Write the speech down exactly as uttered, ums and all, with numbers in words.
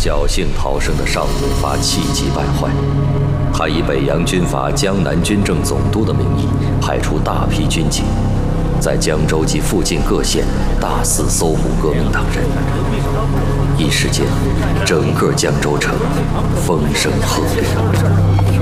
侥幸逃生的邵永发气急败坏，他以北洋军阀江南军政总督的名义，派出大批军警，在江州及附近各县大肆搜捕革命党人。一时间，整个江州城风声鹤唳。